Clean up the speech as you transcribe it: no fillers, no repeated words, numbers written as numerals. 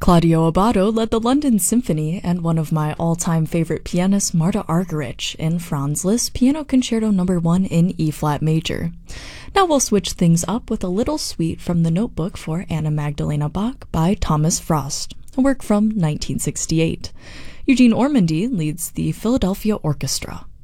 Claudio Abbado led the London Symphony and one of my all-time favorite pianists, Marta Argerich, in Franz Liszt's Piano Concerto No. 1 in E-flat major. Now we'll switch things up with a little suite from the Notebook for Anna Magdalena Bach by Thomas Frost, a work from 1968. Eugene Ormandy leads the Philadelphia Orchestra.